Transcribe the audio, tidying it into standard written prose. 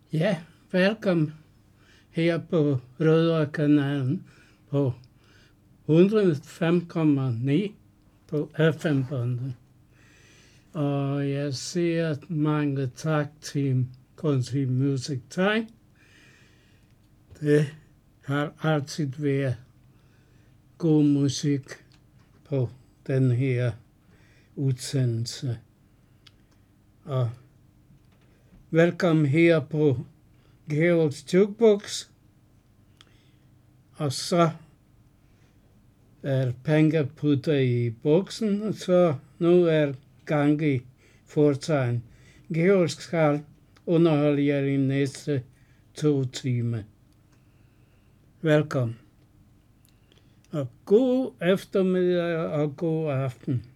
Ja, velkommen her på Rødovre-kanalen på 105,9 på FM-båndet. Og jeg siger mange tak til Country Music Time. Det har altid været god musik på den her udsendelse. Og velkommen her på Georgs Jukebox. Og så er penge puttet i boksen, og så nu er gang i fortegn. Georg skal underholde jer i næste 2 timer. Velkommen. Og god eftermiddag og god aften.